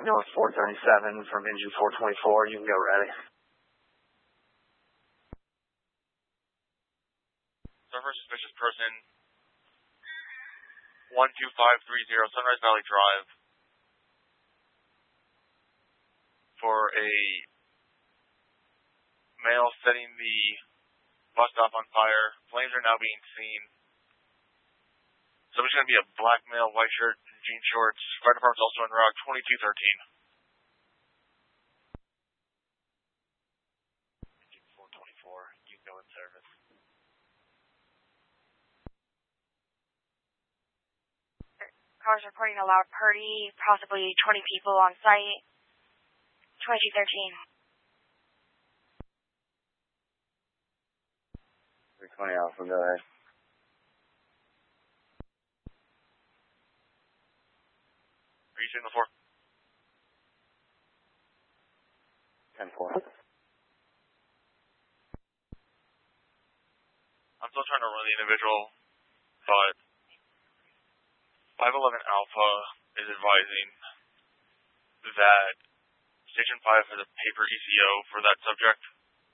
North 437 from engine 424. You can go ready. Surfer suspicious person 12530 Sunrise Valley Drive for a male setting the bus stop on fire. Flames are now being seen. Somebody's going to be a black male, white shirt, and jean shorts. Fire department's also en route 2213. Engine 424, you go in service. Cars reporting a loud party, possibly 20 people on site. 2213. 320 Alpha, go ahead. Are you seeing the 4? 10-4. I'm still trying to run the individual, but 511 Alpha is advising that Station 5 has a paper ECO for that subject,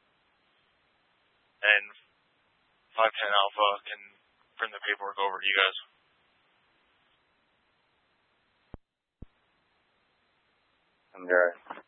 and 510 Alpha can bring the paperwork over to you guys. I'm Garrett.